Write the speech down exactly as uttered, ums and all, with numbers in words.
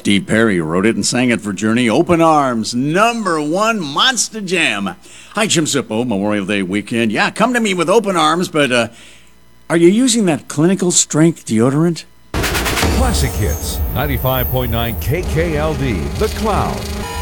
Steve Perry wrote it and sang it for Journey. Open Arms, number one monster jam. Hi, Jim Zippo, Memorial Day weekend. Yeah, come to me with open arms, but uh, are you using that clinical strength deodorant? Classic Hits, ninety-five point nine K K L D, The Cloud.